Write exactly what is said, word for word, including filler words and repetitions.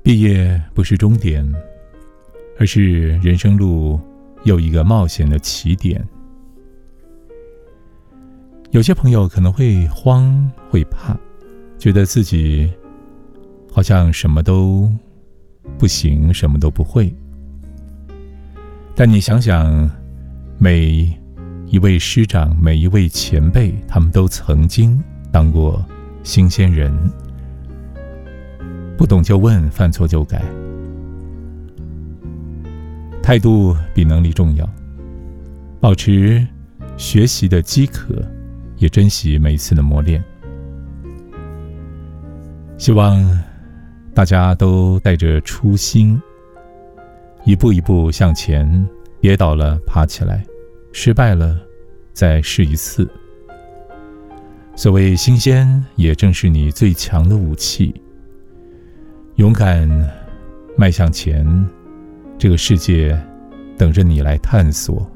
毕业不是终点，而是人生路又一个冒险的起点。有些朋友可能会慌会怕，觉得自己好像什么都不行，什么都不会。但你想想，每一位师长，每一位前辈，他们都曾经当过新鲜人，不懂就问，犯错就改，态度比能力重要，保持学习的饥渴，也珍惜每一次的磨练。希望大家都带着初心，一步一步向前，跌倒了爬起来，失败了再试一次。所谓新鲜，也正是你最强的武器。勇敢迈向前，这个世界等着你来探索。